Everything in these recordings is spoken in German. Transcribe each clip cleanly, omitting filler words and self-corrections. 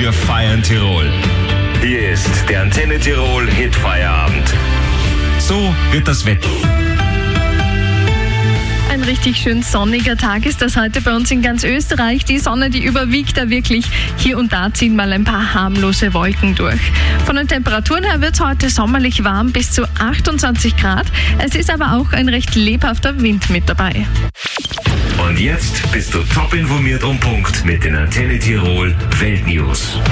Wir feiern Tirol. Hier ist der Antenne Tirol Hitfeierabend. So wird das Wetter. Ein richtig schön sonniger Tag ist das heute bei uns in ganz Österreich. Die Sonne, die überwiegt da wirklich. Hier und da ziehen mal ein paar harmlose Wolken durch. Von den Temperaturen her wird es heute sommerlich warm, bis zu 28 Grad. Es ist aber auch ein recht lebhafter Wind mit dabei. Und jetzt bist du top informiert um Punkt mit den Antenne Tirol Weltnews.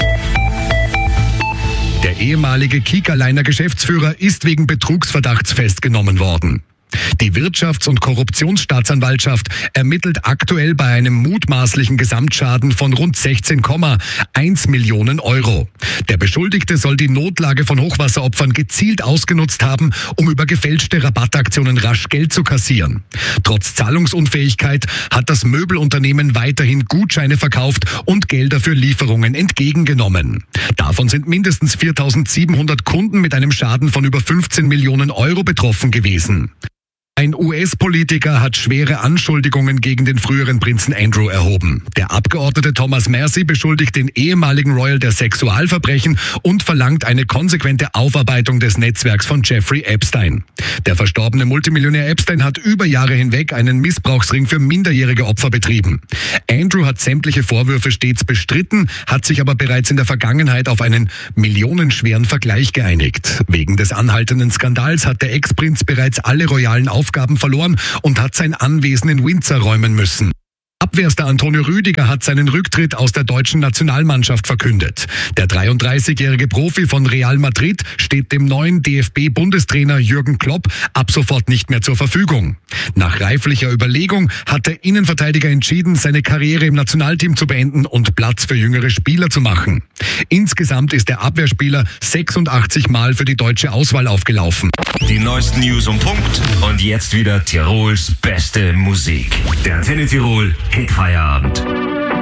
Der ehemalige Kika-Liner-Geschäftsführer ist wegen Betrugsverdachts festgenommen worden. Die Wirtschafts- und Korruptionsstaatsanwaltschaft ermittelt aktuell bei einem mutmaßlichen Gesamtschaden von rund 16,1 Millionen Euro. Der Beschuldigte soll die Notlage von Hochwasseropfern gezielt ausgenutzt haben, um über gefälschte Rabattaktionen rasch Geld zu kassieren. Trotz Zahlungsunfähigkeit hat das Möbelunternehmen weiterhin Gutscheine verkauft und Gelder für Lieferungen entgegengenommen. Davon sind mindestens 4.700 Kunden mit einem Schaden von über 15 Millionen Euro betroffen gewesen. Ein US-Politiker hat schwere Anschuldigungen gegen den früheren Prinzen Andrew erhoben. Der Abgeordnete Thomas Massie beschuldigt den ehemaligen Royal der Sexualverbrechen und verlangt eine konsequente Aufarbeitung des Netzwerks von Jeffrey Epstein. Der verstorbene Multimillionär Epstein hat über Jahre hinweg einen Missbrauchsring für minderjährige Opfer betrieben. Andrew hat sämtliche Vorwürfe stets bestritten, hat sich aber bereits in der Vergangenheit auf einen millionenschweren Vergleich geeinigt. Wegen des anhaltenden Skandals hat der Ex-Prinz bereits alle royalen Aufgaben verloren und hat sein Anwesen in Windsor räumen müssen. Abwehrstar Antonio Rüdiger hat seinen Rücktritt aus der deutschen Nationalmannschaft verkündet. Der 33-jährige Profi von Real Madrid steht dem neuen DFB-Bundestrainer Jürgen Klopp ab sofort nicht mehr zur Verfügung. Nach reiflicher Überlegung hat der Innenverteidiger entschieden, seine Karriere im Nationalteam zu beenden und Platz für jüngere Spieler zu machen. Insgesamt ist der Abwehrspieler 86 Mal für die deutsche Auswahl aufgelaufen. Die neuesten News um Punkt und jetzt wieder Tirols beste Musik. Der Antenne Tirol Hitfeierabend.